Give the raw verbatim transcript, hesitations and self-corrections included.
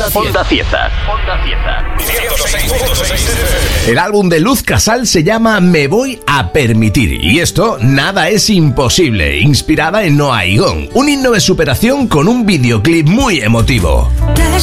Onda Cieza. Onda Cieza. El álbum de Luz Casal se llama Me Voy a Permitir. Y esto, Nada es Imposible, inspirada en Noah Egon. Un himno de superación con un videoclip muy emotivo.